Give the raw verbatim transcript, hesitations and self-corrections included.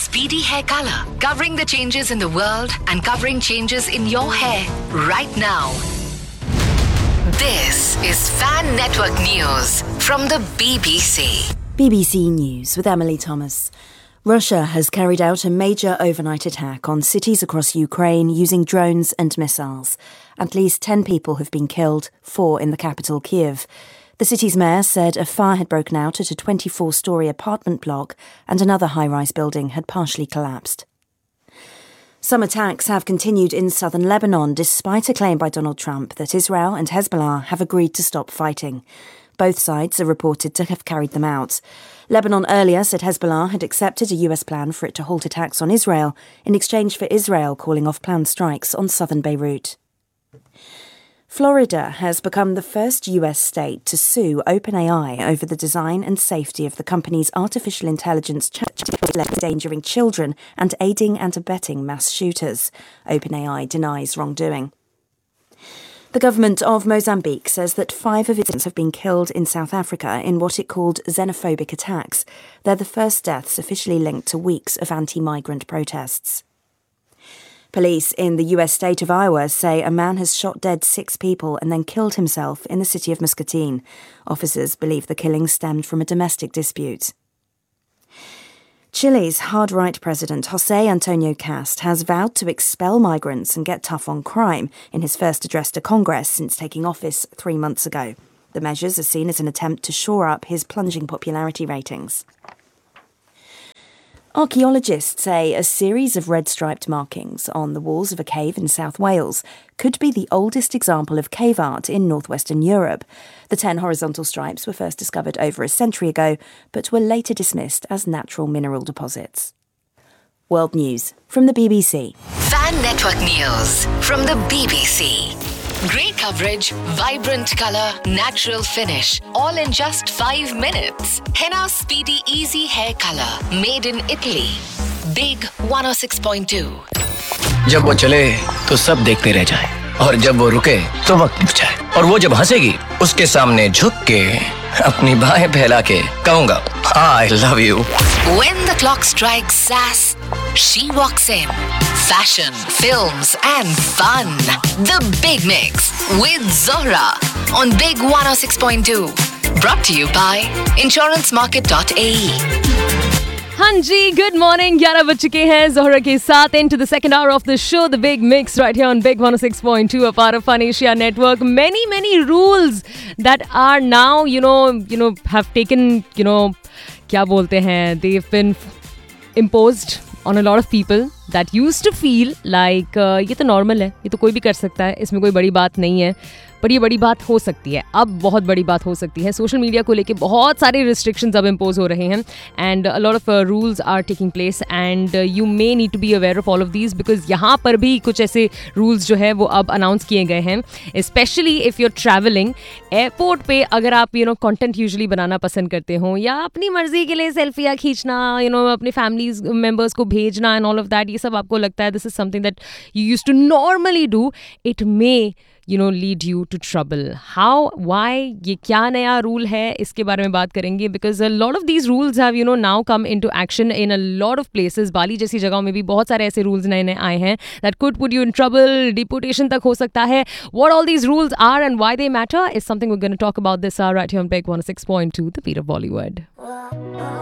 Speedy Hair Color, covering the changes in the world and covering changes in your hair right now. This is Fan Network News from the B B C. B B C News with Emily Thomas. Russia has carried out a major overnight attack on cities across Ukraine using drones and missiles. At least ten people have been killed, four in the capital, Kyiv. The city's mayor said a fire had broken out at a twenty-four-storey apartment block and another high-rise building had partially collapsed. Some attacks have continued in southern Lebanon despite a claim by Donald Trump that Israel and Hezbollah have agreed to stop fighting. Both sides are reported to have carried them out. Lebanon earlier said Hezbollah had accepted a U S plan for it to halt attacks on Israel in exchange for Israel calling off planned strikes on southern Beirut. Florida has become the first U S state to sue OpenAI over the design and safety of the company's artificial intelligence chatbot endangering children and aiding and abetting mass shooters. OpenAI denies wrongdoing. The government of Mozambique says that five of its citizens have been killed in South Africa in what it called xenophobic attacks. They're the first deaths officially linked to weeks of anti-migrant protests. Police in the U S state of Iowa say a man has shot dead six people and then killed himself in the city of Muscatine. Officers believe the killing stemmed from a domestic dispute. Chile's hard-right president José Antonio Cast has vowed to expel migrants and get tough on crime in his first address to Congress since taking office three months ago. The measures are seen as an attempt to shore up his plunging popularity ratings. Archaeologists say a series of red-striped markings on the walls of a cave in South Wales could be the oldest example of cave art in northwestern Europe. The ten horizontal stripes were first discovered over a century ago, but were later dismissed as natural mineral deposits. World News from the B B C. Fan Network News from the B B C. Great coverage, vibrant colour, natural finish, all in just five minutes. Henna Speedy Easy Hair Color, made in Italy. Big one oh six point two. जब वो चले तो सब देखते रह जाएं, और जब वो रुके तो वक्त रुक जाए, और वो जब हंसेगी उसके सामने झुक के अपनी बाहें फैला के कहूँगा I love you. When the clock strikes sass, she walks in. Fashion, films and fun. The Big Mix with Zohra on Big one oh six point two. Brought to you by insurance market dot a e. हाँ जी, good morning. ग्यारह बज चुके हैं जोहरा के साथ. Into the second hour of the show, the Big Mix, right here on Big one oh six point two, a part of Fun Asia Network. Many, many rules that are now, you know, you know, have taken, you know, क्या बोलते हैं, they've been imposed on a lot of people that used to feel like uh, ये तो normal है, ये तो कोई भी कर सकता है, इसमें कोई बड़ी बात नहीं है. पर ये बड़ी बात हो सकती है, अब बहुत बड़ी बात हो सकती है. सोशल मीडिया को लेके बहुत सारे रिस्ट्रिक्शंस अब इम्पोज हो रहे हैं and a lot of rules are taking place and you may need to be aware of all of these because यहाँ पर भी कुछ ऐसे रूल्स जो है वो अब अनाउंस किए गए हैं. Specially if your travelling airport पे, अगर आप यू नो कंटेंट यूजुअली बनाना पसंद करते हो या अपनी मर्जी के लिए सेल्फियाँ खींचना, यू नो अपने फैमिलीज मेम्बर्स को भेजना एंड ऑल ऑफ दैट, ये सब आपको लगता है this is something that you used to normally do, it may you know lead you to trouble. How, why, ये क्या नया रूल है, इसके बारे में बात करेंगे because a lot of these rules have you know now come into action in a lot of places. बाली जैसी जगहों में भी बहुत सारे ऐसे rules नए नए आए हैं that could put you in trouble, deportation तक हो सकता है. What all these rules are and why they matter is something we're going to talk about this hour right here on Big one oh six point two, the beat of Bollywood.